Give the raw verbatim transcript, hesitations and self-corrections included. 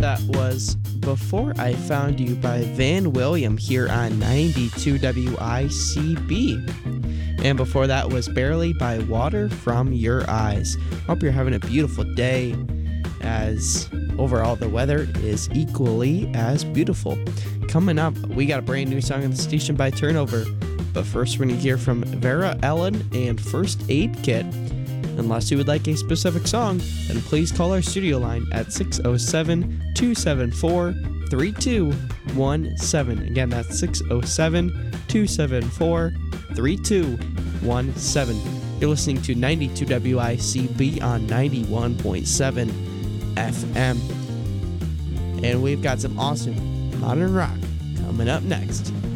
that was Before I Found You by Van William here on ninety-two W I C B. And before that was Barely by Water from Your Eyes. Hope you're having a beautiful day, as overall the weather is equally as beautiful. Coming up, we got a brand new song on the station by Turnover. But first we're going to hear from Vera Ellen and First Aid Kit. Unless you would like a specific song, then please call our studio line at six oh seven, two seven four, three two one seven. Again, that's six oh seven, two seven four, three two one seven. You're listening to ninety-two W I C B on ninety-one point seven F M. And we've got some awesome modern rock coming up next.